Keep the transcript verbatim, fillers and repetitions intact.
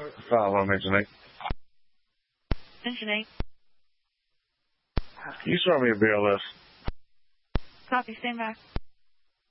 Follow on Engine eight. Engine eight. You saw me a B L S. Copy, stand by.